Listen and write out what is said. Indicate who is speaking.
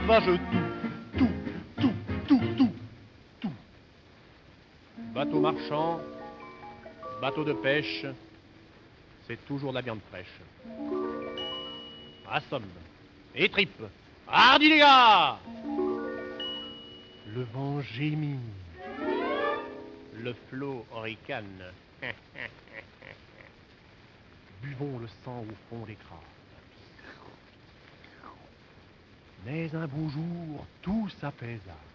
Speaker 1: Vache, tout. Bateau marchand, bateau de pêche, c'est toujours de la viande fraîche. Assomme et tripe. Hardi les gars! Le vent gémit. Le flot ricane. Buvons le sang au fond des crânes. Mais un beau jour, tout s'apaisa.